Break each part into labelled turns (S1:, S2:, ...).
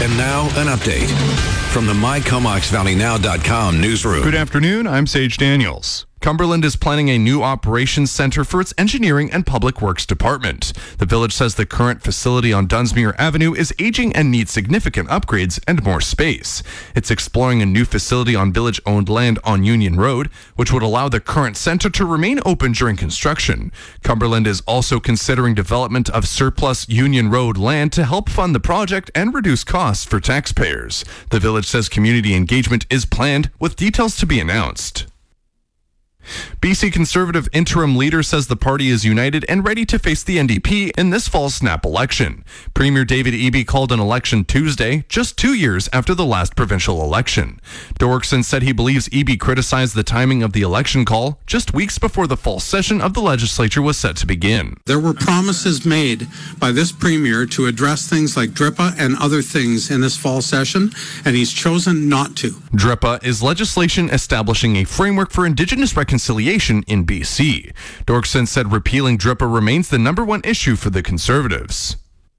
S1: And now, an update from the MyComoxValleyNow.com newsroom.
S2: Good afternoon, I'm Sage Daniels. Cumberland is planning a new operations center for its engineering and public works department. The village says the current facility on Dunsmuir Avenue is aging and needs significant upgrades and more space. It's exploring a new facility on village-owned land on Union Road, which would allow the current center to remain open during construction. Cumberland is also considering development of surplus Union Road land to help fund the project and reduce costs for taxpayers. The village says community engagement is planned, with details to be announced. BC Conservative interim leader says the party is united and ready to face the NDP in this fall's snap election. Premier David Eby called an election Tuesday, just 2 years after the last provincial election. Dorkson said he believes Eby criticized the timing of the election call just weeks before the fall session of the legislature was set to begin.
S3: There were promises made by this premier to address things like DRIPA and other things in this fall session, and he's chosen not to.
S2: DRIPA is legislation establishing a framework for Indigenous reconciliation in BC. Dorkson said repealing DRIPA remains the number one issue for the Conservatives.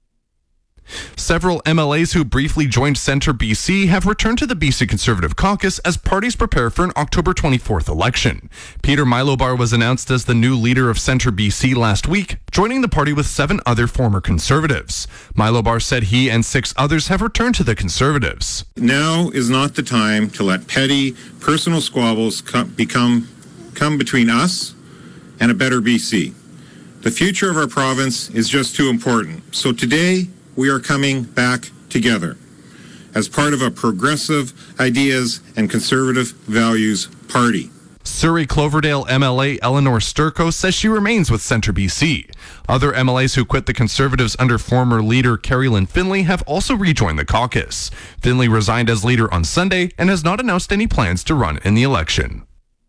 S2: Several MLAs who briefly joined Centre BC have returned to the BC Conservative Caucus as parties prepare for an October 24th election. Peter Mylobar was announced as the new leader of Centre BC last week, joining the party with 7 other former Conservatives. Mylobar said he and 6 others have returned to the Conservatives.
S4: Now is not the time to let petty, personal squabbles come between us and a better BC. The future of our province is just too important. So today, we are coming back together as part of a progressive ideas and conservative values party.
S2: Surrey Cloverdale MLA Eleanor Sturko says she remains with Centre BC. Other MLAs who quit the Conservatives under former leader Carrie Lynn Finlay have also rejoined the caucus. Finlay resigned as leader on Sunday and has not announced any plans to run in the election.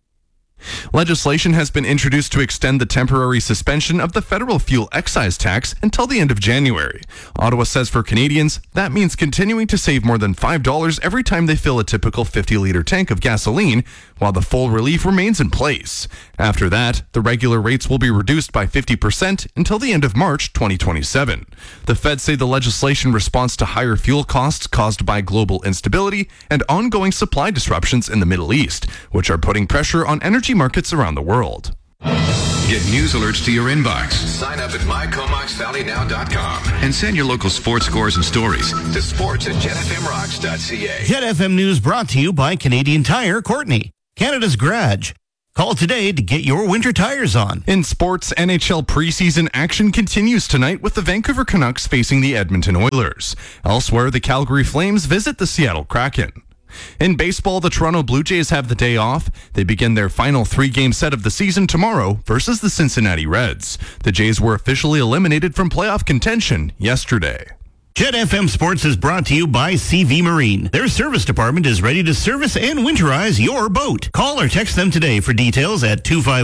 S2: Legislation has been introduced to extend the temporary suspension of the federal fuel excise tax until the end of January. Ottawa says for Canadians, that means continuing to save more than $5 every time they fill a typical 50-liter tank of gasoline, while the full relief remains in place. After that, the regular rates will be reduced by 50% until the end of March 2027. The feds say the legislation responds to higher fuel costs caused by global instability and ongoing supply disruptions in the Middle East, which are putting pressure on energy markets around the world.
S1: Get news alerts to your inbox. Sign up at MyComoxValleyNow.com and send your local sports scores and stories to sports@JetFMRocks.ca.
S5: Jet FM News brought to you by Canadian Tire Courtney, Canada's garage. Call today to get your winter tires on.
S2: In sports, NHL preseason action continues tonight with the Vancouver Canucks facing the Edmonton Oilers. Elsewhere, the Calgary Flames visit the Seattle Kraken. In baseball, the Toronto Blue Jays have the day off. They begin their final 3-game set of the season tomorrow versus the Cincinnati Reds. The Jays were officially eliminated from playoff contention yesterday.
S5: Jet FM Sports is brought to you by CV Marine. Their service department is ready to service and winterize your boat. Call or text them today for details at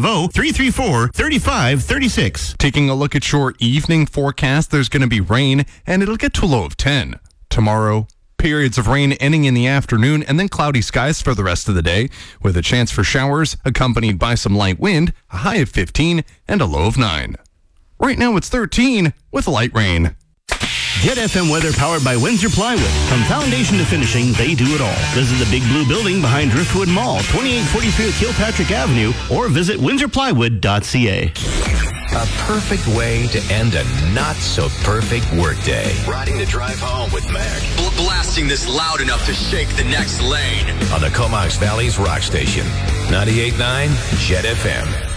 S5: 250-334-3536.
S2: Taking a look at your evening forecast, there's going to be rain, and it'll get to a low of 10. Tomorrow, periods of rain ending in the afternoon and then cloudy skies for the rest of the day, with a chance for showers accompanied by some light wind, a high of 15 and a low of 9. Right now it's 13 with light rain.
S5: Jet FM weather powered by Windsor Plywood. From foundation to finishing, they do it all. Visit the Big Blue Building behind Driftwood Mall, 2843 Kilpatrick Avenue, or visit windsorplywood.ca.
S6: A perfect way to end a not-so-perfect workday.
S1: Riding the drive home with Mac.
S6: Blasting this loud enough to shake the next lane. On the Comox Valley's rock station, 98.9 Jet FM.